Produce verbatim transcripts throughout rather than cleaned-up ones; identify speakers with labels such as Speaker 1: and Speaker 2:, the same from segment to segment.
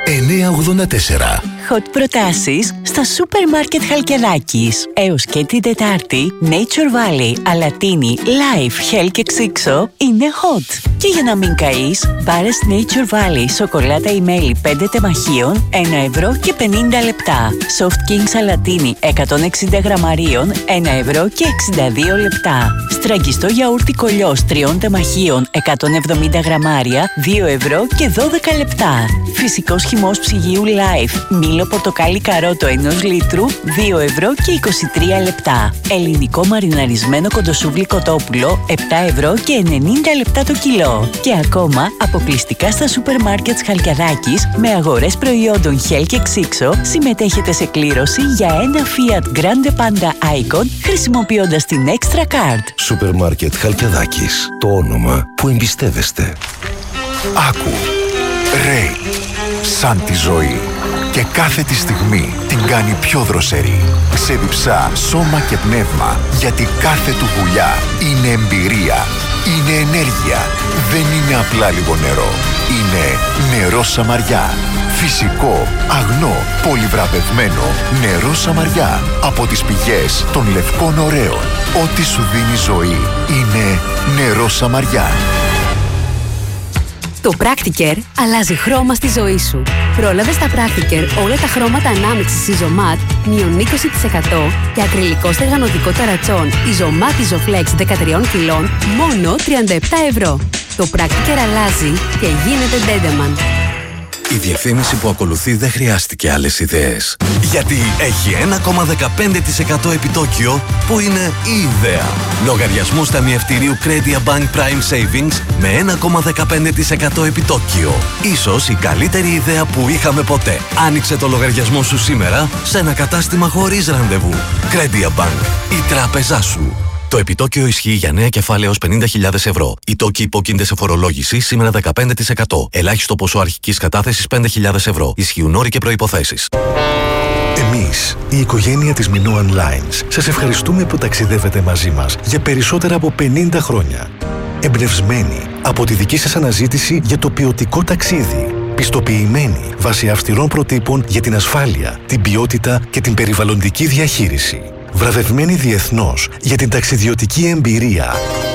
Speaker 1: εννιακόσια ογδόντα τέσσερα.
Speaker 2: Hot προτάσεις στα σούπερ μάρκετ Χαλκιδάκης. Έως και την Τετάρτη, Nature Valley, Αλατίνη, Life, Hell και Ξύξο είναι hot. Και για να μην καείς, πάρε Nature Valley σοκολάτα ή μέλι πέντε τεμαχίων, ένα ευρώ και πενήντα λεπτά. Soft King Αλατίνη εκατόν εξήντα γραμμαρίων, ένα ευρώ και εξήντα δύο λεπτά. Στραγγιστό γιαούρτι κολλιός τριών τεμαχίων, εκατόν εβδομήντα γραμμάρια, δύο ευρώ και δώδεκα λεπτά. Φυσικός χυμός ψυγείου Life, μήλο πορτοκάλι καρότο ενός λίτρου, δύο ευρώ και είκοσι τρία λεπτά. Ελληνικό μαριναρισμένο κοντοσούβλι κοτόπουλο, επτά ευρώ και ενενήντα λεπτά το κιλό. Και ακόμα αποκλειστικά στα σούπερ μάρκετ Χαλκιαδάκης με αγορές προϊόντων Hell και Ξύξο συμμετέχετε σε κλήρωση για ένα Fiat Grande Panda Icon χρησιμοποιώντας την Extra Card.
Speaker 1: Σούπερ μάρκετ Χαλκιαδάκης. Το όνομα που εμπιστεύεστε.
Speaker 3: Άκου. Ρέι. Σαν τη ζωή. Και κάθε τη στιγμή την κάνει πιο δροσερή. Ξεδιψά σώμα και πνεύμα, γιατί κάθε του γουλιά είναι εμπειρία. Είναι ενέργεια. Δεν είναι απλά λίγο νερό. Είναι νερό Σαμαριά. Φυσικό, αγνό, πολυβραβευμένο νερό Σαμαριά. Από τις πηγές των λευκών ωραίων. Ό,τι σου δίνει ζωή είναι νερό Σαμαριά.
Speaker 4: Το Practicare αλλάζει χρώμα στη ζωή σου. Πρόλαβε στα Practicare όλα τα χρώματα ανάμειξης Isomat μείον είκοσι τοις εκατό και ακριλικό στεγανωτικό ταρατσόν Isomat Isoflex δεκατρία κιλών μόνο τριάντα επτά ευρώ. Το Practicare αλλάζει και γίνεται Dendeman.
Speaker 5: Η διαφήμιση που ακολουθεί δεν χρειάστηκε άλλες ιδέες. Γιατί έχει ένα κόμμα δεκαπέντε τοις εκατό επιτόκιο που είναι η ιδέα. Λογαριασμούς ταμιευτηρίου Crediabank Prime Savings με ένα κόμμα δεκαπέντε τοις εκατό επιτόκιο. Ίσως η καλύτερη ιδέα που είχαμε ποτέ. Άνοιξε το λογαριασμό σου σήμερα σε ένα κατάστημα χωρίς ραντεβού. Crediabank, η τράπεζά σου. Το επιτόκιο ισχύει για νέα κεφάλαια έως πενήντα χιλιάδες ευρώ. Οι τόκοι υπόκεινται σε φορολόγηση σήμερα δεκαπέντε τοις εκατό. Ελάχιστο ποσό αρχικής κατάθεσης πέντε χιλιάδες ευρώ. Ισχύουν όροι και προϋποθέσεις.
Speaker 6: Εμείς, η οικογένεια της Minoan Lines, σας ευχαριστούμε που ταξιδεύετε μαζί μας για περισσότερα από πενήντα χρόνια. Εμπνευσμένοι από τη δική σας αναζήτηση για το ποιοτικό ταξίδι. Πιστοποιημένοι βάσει αυστηρών προτύπων για την ασφάλεια, την ποιότητα και την περιβαλλοντική διαχείριση. Βραβευμένη διεθνώς για την ταξιδιωτική εμπειρία.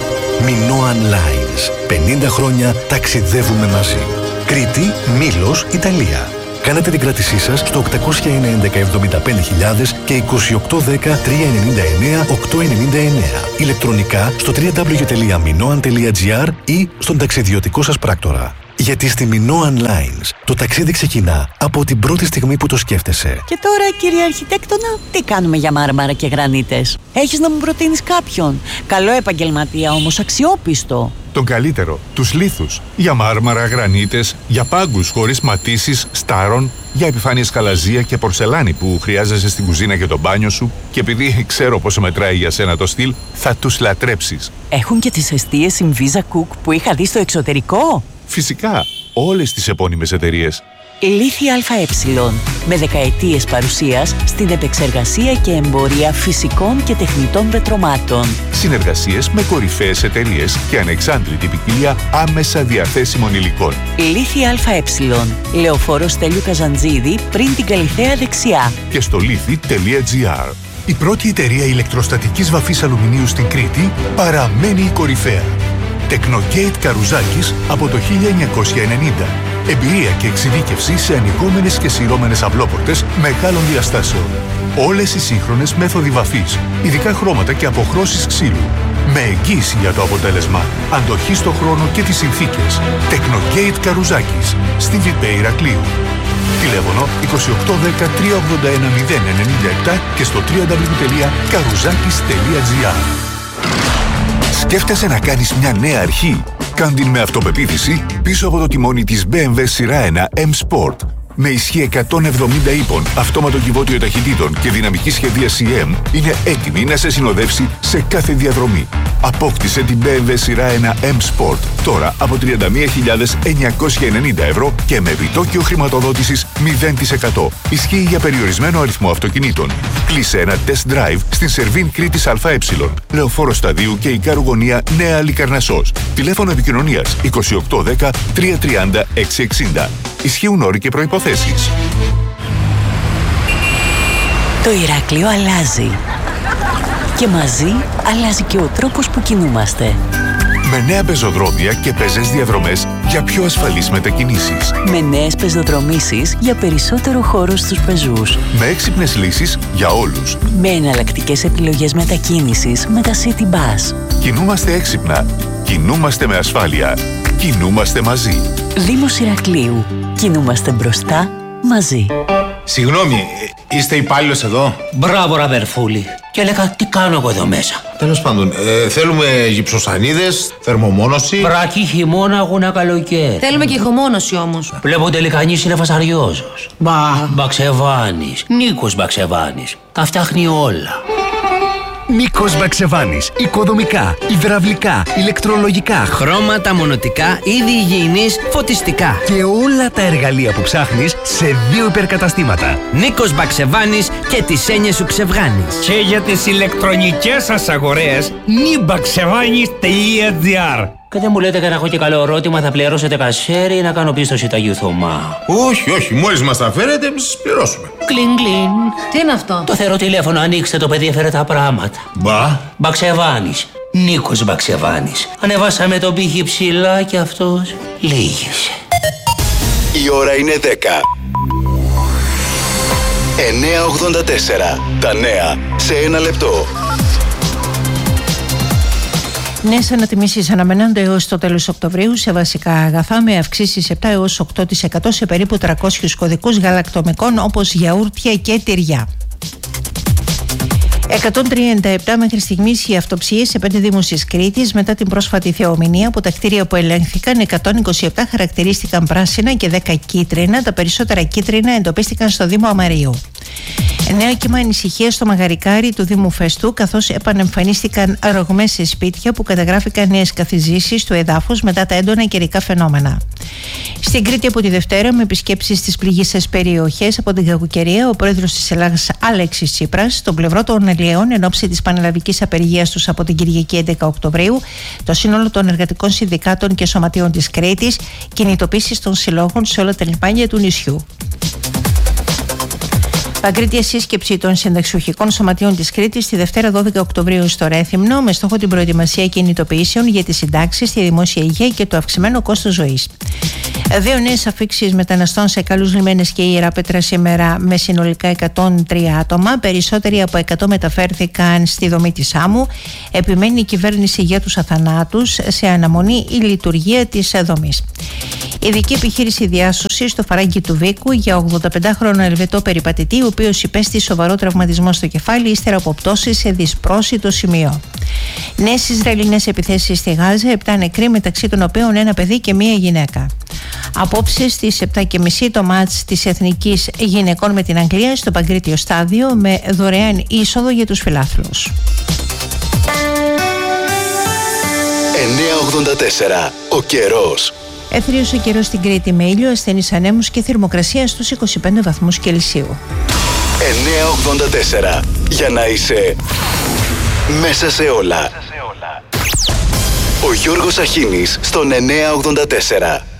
Speaker 6: Minoan Lines. πενήντα χρόνια ταξιδεύουμε μαζί. Κρήτη, Μήλος, Ιταλία. Κάνετε την κράτησή σας στο οκτακόσια ενενήντα εβδομήντα πέντε χιλιάδες και είκοσι οκτώ δέκα τριακόσια ενενήντα εννέα οκτακόσια ενενήντα εννέα. Ηλεκτρονικά στο double-u double-u double-u τελεία minoan τελεία gr ή στον ταξιδιωτικό σας πράκτορα. Γιατί στη Minoan Lines το ταξίδι ξεκινά από την πρώτη στιγμή που το σκέφτεσαι.
Speaker 2: Και τώρα, κύριε Αρχιτέκτονα, τι κάνουμε για μάρμαρα και γρανίτες? Έχεις να μου προτείνεις κάποιον? Καλό επαγγελματία όμως, αξιόπιστο.
Speaker 7: Τον καλύτερο, τους λίθους. Για μάρμαρα, γρανίτες, για πάγκους χωρίς ματίσεις, στάρων, για επιφάνειες χαλαζία και πορσελάνη που χρειάζεσαι στην κουζίνα και το μπάνιο σου. Και επειδή ξέρω πόσο μετράει για σένα το στυλ, θα τους λατρέψεις.
Speaker 2: Έχουν και τις εστίες Inviza Cook που είχα δει στο εξωτερικό.
Speaker 7: Φυσικά, όλες τις επώνυμες εταιρείες.
Speaker 2: Λίθη ΑΕ, με δεκαετίες παρουσίας στην επεξεργασία και εμπορία φυσικών και τεχνητών πετρωμάτων.
Speaker 7: Συνεργασίες με κορυφαίες εταιρείες και ανεξάντλητη ποικιλία άμεσα διαθέσιμων υλικών.
Speaker 2: Λίθη ΑΕ, Λεωφόρο Στέλιου Καζαντζίδη, πριν την Καλιθέα δεξιά.
Speaker 7: Και στο λίθη τελεία gr. Η πρώτη εταιρεία ηλεκτροστατικής βαφής αλουμινίου στην Κρήτη παραμένει η κορυφαία. Technogate Καρουζάκης από το χίλια εννιακόσια ενενήντα. Εμπειρία και εξειδίκευση σε ανοιγόμενες και σειρώμενες αυλόπορτες μεγάλων διαστάσεων. Όλες οι σύγχρονες μέθοδοι βαφής, ειδικά χρώματα και αποχρώσεις ξύλου. Με εγγύηση για το αποτέλεσμα, αντοχή στο χρόνο και τις συνθήκες. Technogate Καρουζάκης, στη Βιπέ Ηρακλείου. Τηλέφωνο είκοσι οκτώ δέκα τριακόσια ογδόντα ένα μηδέν ενενήντα επτά και στο double-u double-u double-u τελεία καρουζάκης τελεία gr. Σκέφτεσαι να κάνεις μια νέα αρχή? Κάν την με αυτοπεποίθηση πίσω από το τιμόνι της μπι εμ ντάμπλιου σειρά ένα M Sport. Με ισχύ εκατόν εβδομήντα ύπων, αυτόματο κυβότιο ταχυτήτων και δυναμική σχεδίαση εμ, είναι έτοιμη να σε συνοδεύσει σε κάθε διαδρομή. Απόκτησε την μπι εμ ντάμπλιου σειρά ένα M Sport τώρα από τριάντα μία χιλιάδες εννιακόσια ενενήντα ευρώ και με επιτόκιο χρηματοδότησης μηδέν τοις εκατό. Ισχύει για περιορισμένο αριθμό αυτοκινήτων. Κλείσε ένα test drive στην Σερβίν Κρήτης ΑΕ, Λεωφόρο Σταδίου και Ικάρου Γωνία Νέα Λικαρνασσός. Τηλέφωνο επικοινωνίας είκοσι οκτώ δέκα τριακόσια τριάντα εξακόσια εξήντα. Ισχύουν όροι και προϋποθέσεις.
Speaker 3: προϋποθέσεις.
Speaker 2: Το Ηράκλειο αλλάζει. Και μαζί αλλάζει και ο τρόπος που κινούμαστε.
Speaker 3: Με νέα πεζοδρόμια και πεζές διαδρομές για πιο ασφαλείς μετακινήσεις.
Speaker 2: Με νέες πεζοδρομήσεις για περισσότερο χώρο στους πεζούς.
Speaker 3: Με έξυπνες λύσεις για όλους.
Speaker 2: Με εναλλακτικές επιλογές μετακίνησης με τα City Bus.
Speaker 3: Κινούμαστε έξυπνα. Κινούμαστε με ασφάλεια. Κινούμαστε μαζί.
Speaker 2: Δήμος Ηρακλείου. Κινούμαστε μπροστά μαζί.
Speaker 8: Συγγνώμη, είστε υπάλληλος εδώ?
Speaker 9: Μπράβο, ραβερφούλη. Και έλεγα, τι κάνω εγώ εδώ μέσα.
Speaker 8: Τέλος πάντων, ε, θέλουμε γυψοσανίδες, θερμομόνωση.
Speaker 9: Βρακή χειμώνα, αγώνα καλοκαίρι.
Speaker 10: Θέλουμε και ηχομόνωση όμως.
Speaker 9: Βλέπω τελικά είναι φασαριόζος. Μπα, Μπαξεβάνης. Νίκος Μπαξεβάνης. Τα φτιάχνει όλα.
Speaker 11: Νίκος Μπαξεβάνης. Οικοδομικά, υδραυλικά, ηλεκτρολογικά, χρώματα, μονοτικά, είδη υγιεινής, φωτιστικά. Και όλα τα εργαλεία που ψάχνεις σε δύο υπερκαταστήματα. Νίκος Μπαξεβάνης και τις έννοιες σου ξεβγάνεις.
Speaker 12: Και για τις ηλεκτρονικές σας αγορές, νιμπαξεβάνης τελεία τζι άρ.
Speaker 9: Και δεν μου λέτε que να έχω και καλό ερώτημα, θα πληρώσετε κασέρι ή να κάνω πίστοση τα Θωμά?
Speaker 8: Όχι, όχι, μόλις μας τα φέρετε, εμείς σας πληρώσουμε.
Speaker 9: Κλιν, κλιν.
Speaker 10: Τι είναι αυτό?
Speaker 9: Το θεωρώ τηλέφωνο, ανοίξτε το παιδί, έφερε τα πράγματα.
Speaker 8: Μπα.
Speaker 9: Μπαξεβάνης. Νίκος Μπαξεβάνης. Ανεβάσαμε τον πύχη ψηλά και αυτός λύγησε.
Speaker 1: Η ώρα είναι δέκα. εννιά ογδόντα τέσσερα. Τα νέα σε ένα λεπτό.
Speaker 13: Νέες ανατιμήσεις αναμένονται έως το τέλος Οκτωβρίου σε βασικά αγαθά, με αυξήσεις επτά έως οκτώ τοις εκατό σε περίπου τριακόσιους κωδικούς γαλακτομικών όπως γιαούρτια και τυριά. εκατόν τριάντα επτά μέχρι στιγμής οι αυτοψίες σε πέντε δήμους της Κρήτης μετά την πρόσφατη θεομηνία. Από τα κτίρια που ελέγχθηκαν, εκατόν είκοσι επτά χαρακτηρίστηκαν πράσινα και δέκα κίτρινα. Τα περισσότερα κίτρινα εντοπίστηκαν στο Δήμο Αμαρίου. Νέο κύμα ανησυχία στο Μαγαρικάρι του Δήμου Φεστού, καθώς επανεμφανίστηκαν ρογμές σε σπίτια που καταγράφηκαν νέες καθιζήσεις του εδάφους μετά τα έντονα καιρικά φαινόμενα. Στην Κρήτη από τη Δευτέρα, με επισκέψεις στις πληγείσες περιοχές από την κακοκαιρία, ο πρόεδρος της Ελλάδας Αλέξης Τσίπρας, στον πλευρό των αλλιέων εν ώψη της πανελλαδικής απεργίας τους από την Κυριακή έντεκα Οκτωβρίου, το σύνολο των εργατικών συνδικάτων και σωματείων της Κρήτης, κινητοποίησεις των συλλόγων σε όλα τα λιμάνια του νησιού. Παγκρίτια σύσκεψη των συνταξιούχικών σωματείων της Κρήτης τη Δευτέρα δώδεκα Οκτωβρίου στο Ρέθυμνο, με στόχο την προετοιμασία κινητοποιήσεων για τις συντάξεις, τη δημόσια υγεία και το αυξημένο κόστος ζωής. Δύο νέες αφήξεις μεταναστών σε καλούς λιμένες και Ιεράπετρα σήμερα, με συνολικά εκατόν τρία άτομα. Περισσότεροι από εκατό μεταφέρθηκαν στη δομή της Άμμου. Επιμένει η κυβέρνηση για τους αθανάτους, σε αναμονή η λειτουργία της δομής. Ειδική επιχείρηση διάσωσης στο Φαράγγι του Βίκου για ογδονταπεντάχρονο Ελβετό περιπατητή, ο οποίος υπέστη σοβαρό τραυματισμό στο κεφάλι ύστερα από πτώση σε δυσπρόσιτο σημείο. Νέες Ισραηλινές επιθέσεις στη Γάζα, επτά νεκροί, μεταξύ των οποίων ένα παιδί και μία γυναίκα. Απόψε στις επτά και μισή το μάτς της Εθνικής Γυναικών με την Αγγλία στο Παγκρίτιο Στάδιο, με δωρεάν είσοδο για τους φιλάθλους.
Speaker 1: εννιά ογδόντα τέσσερα. Ο καιρός.
Speaker 13: Έθριος ο καιρός στην Κρήτη, με ήλιο, ασθενείς ανέμους και θερμοκρασία στους είκοσι πέντε βαθμούς Κελσίου.
Speaker 1: εννιά ογδόντα τέσσερα. Για να είσαι μέσα σε όλα. Ο Γιώργος Αχίνης στον εννιά ογδόντα τέσσερα.